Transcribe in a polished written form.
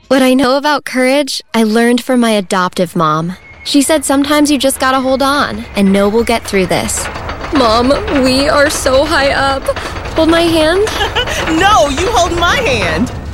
What I know about courage, I learned from my adoptive mom. She said sometimes you just gotta hold on and know we'll get through this. Mom, we are so high up. Hold my hand? No, you hold my hand.